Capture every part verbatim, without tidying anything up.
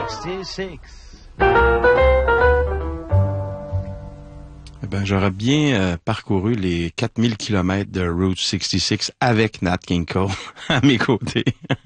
sixty-six. Eh ben, j'aurais bien euh, parcouru les quatre mille kilomètres de Route soixante-six avec Nat King Cole à mes côtés.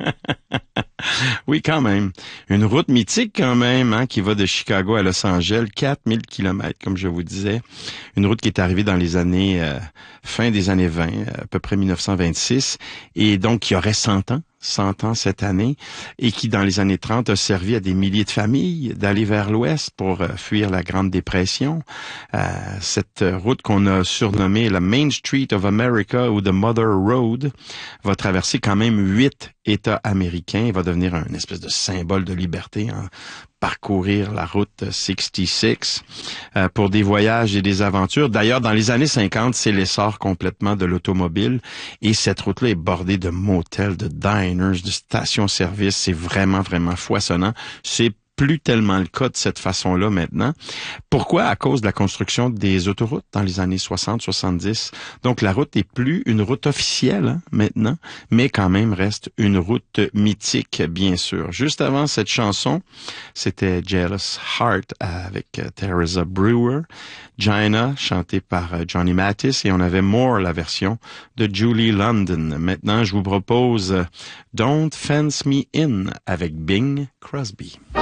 Oui, quand même. Une route mythique quand même, hein, qui va de Chicago à Los Angeles, quatre mille kilomètres, comme je vous disais. Une route qui est arrivée dans les années, euh, fin des années vingt, à peu près mille neuf cent vingt-six, et donc qui aurait cent ans. cent ans cette année, et qui, dans les années trente, a servi à des milliers de familles d'aller vers l'ouest pour euh, fuir la Grande Dépression. Euh, cette route qu'on a surnommée la Main Street of America ou the Mother Road va traverser quand même huit États américains et va devenir un espèce de symbole de liberté, hein. Parcourir la route soixante-six euh, pour des voyages et des aventures. D'ailleurs, dans les années cinquante, c'est l'essor complètement de l'automobile et cette route-là est bordée de motels, de diners, de stations-service. C'est vraiment, vraiment foisonnant. C'est plus tellement le cas de cette façon-là maintenant. Pourquoi? À cause de la construction des autoroutes dans les années soixante soixante-dix. Donc, la route est plus une route officielle hein, maintenant, mais quand même reste une route mythique, bien sûr. Juste avant cette chanson, c'était Jealous Heart avec Teresa Brewer, Gina, chantée par Johnny Mathis, et on avait More, la version de Julie London. Maintenant, je vous propose Don't Fence Me In avec Bing Crosby.